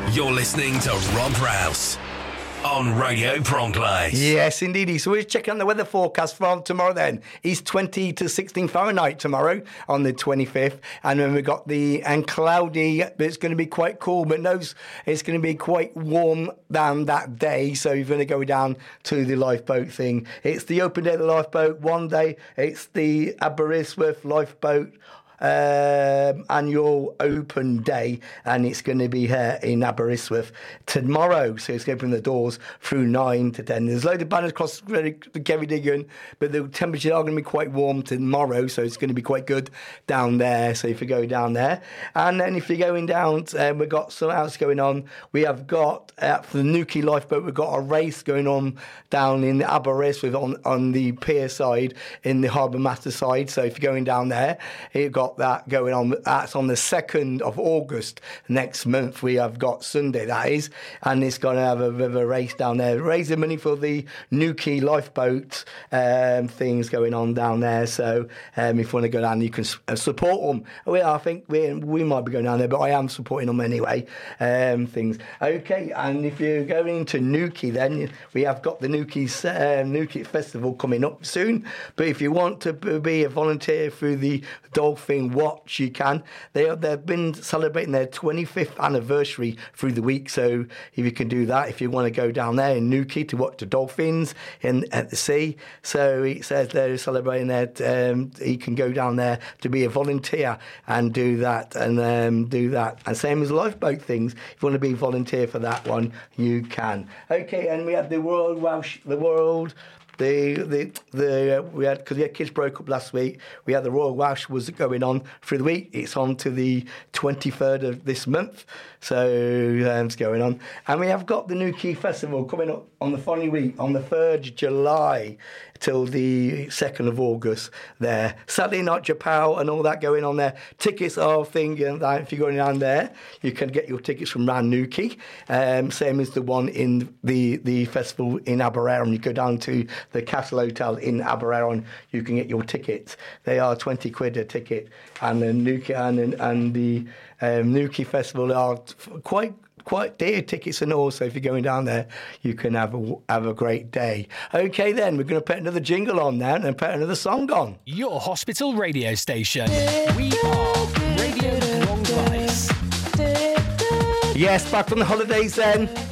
You're listening to Rob Rouse on Radio Bronx. Yes, indeed. So we're checking on the weather forecast from tomorrow then. It's 20 to 16 Fahrenheit tomorrow on the 25th. And then we've got and cloudy, but it's going to be quite cool. But no, it's going to be quite warm than that day. So you're going to go down to the lifeboat thing. It's the open day of the lifeboat. One day, it's the Aberystwyth lifeboat annual open day, and it's going to be here in Aberystwyth tomorrow. So it's opening the doors through 9 to 10. There's loads of banners across the Ceredigion, but the temperatures are going to be quite warm tomorrow, so it's going to be quite good down there. So if you go down there, and then if you're going down, we've got something else going on. We have got for the Newquay lifeboat, we've got a race going on down in Aberystwyth on the pier side, in the Harbour Master side. So if you're going down there, you've got that going on. That's on the 2nd of August next month. We have got Sunday, that is, and it's going to have a bit of a race down there, raising money for the Newquay lifeboat things going on down there. So if you want to go down, you can support them. I think we might be going down there, but I am supporting them anyway. Things okay. And if you're going into Newquay, then we have got the Newquay Festival coming up soon. But if you want to be a volunteer through the Dolphin Watch, you can. They've been celebrating their 25th anniversary through the week, so if you can do that, if you want to go down there in Newquay to watch the dolphins at the sea, so it says they're celebrating that. You can go down there to be a volunteer and do that, and same as lifeboat things. If you want to be a volunteer for that one, you can. Okay, and we have the World Welsh, we had, because we had kids broke up last week, we had the Royal Welsh was going on through the week. It's on to the 23rd of this month, so it's going on. And we have got the Newquay Festival coming up on the following week, on the 3rd of July till the 2nd of August there. Saturday night Japal and all that going on there. Tickets are thinking that if you're going down there, you can get your tickets from round Newquay. Same as the one in the festival in Aberavon. You go down to the Castle Hotel in Aberavon, you can get your tickets. They are 20 quid a ticket. And the Newquay and the Newquay Festival are quite dear tickets, and also if you're going down there, you can have a great day. Okay, then we're going to put another jingle on now and put another song on. Your hospital radio station. We are Radio Bronx. Yes, back from the holidays then.